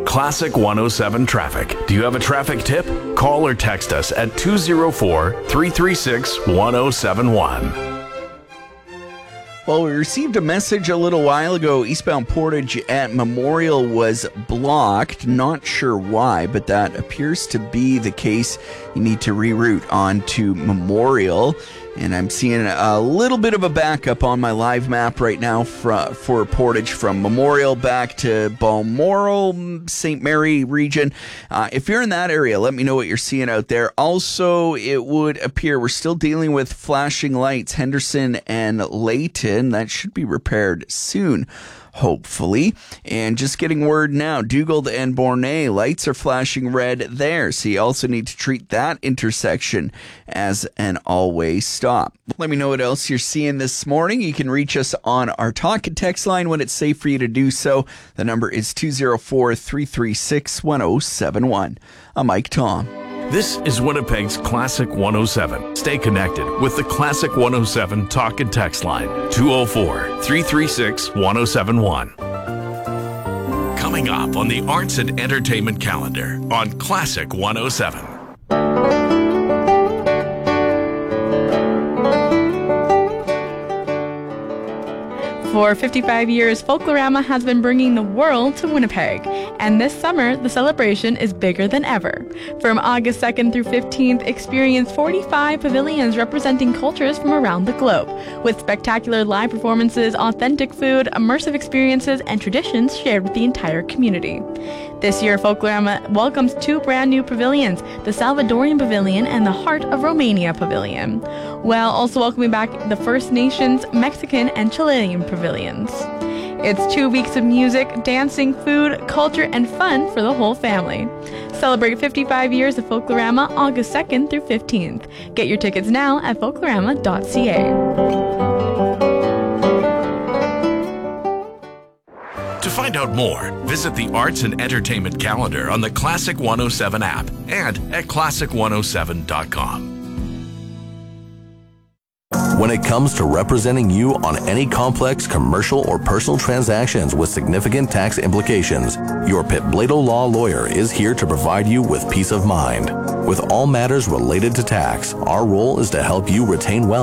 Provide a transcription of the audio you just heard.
Classic 107 Traffic. Do you have a traffic tip? Call or text us at 204-336-1071. Well, we received a message a little while ago. Eastbound Portage at Memorial was blocked. Not sure why, but that appears to be the case. You need to reroute on to Memorial. And I'm seeing a little bit of a backup on my live map right now for Portage from Memorial back to Balmoral, St. Mary region. If you're in that area, let me know what you're seeing out there. Also, it would appear we're still dealing with flashing lights, Henderson and Layton. That should be repaired soon, hopefully. And just getting word now, Dugald and Bornay, lights are flashing red there. So you also need to treat that intersection as an all-way stop. Let me know what else you're seeing this morning. You can reach us on our talk and text line when it's safe for you to do so. The number is 204-336-1071. I'm Mike Tom. This is Winnipeg's Classic 107. Stay connected with the Classic 107 talk and text line, 204-336-1071. Coming up on the Arts and Entertainment calendar on Classic 107. For 55 years, Folklorama has been bringing the world to Winnipeg, and this summer, the celebration is bigger than ever. From August 2nd through 15th, experience 45 pavilions representing cultures from around the globe, with spectacular live performances, authentic food, immersive experiences, and traditions shared with the entire community. This year, Folklorama welcomes two brand new pavilions, the Salvadorian Pavilion and the Heart of Romania Pavilion, while also welcoming back the First Nations, Mexican, and Chilean pavilions. It's 2 weeks of music, dancing, food, culture, and fun for the whole family. Celebrate 55 years of Folklorama August 2nd through 15th. Get your tickets now at folklorama.ca. To find out more, visit the Arts and Entertainment calendar on the Classic 107 app and at classic107.com. When it comes to representing you on any complex commercial or personal transactions with significant tax implications, your Pitt Blado Law lawyer is here to provide you with peace of mind. With all matters related to tax, our role is to help you retain wealth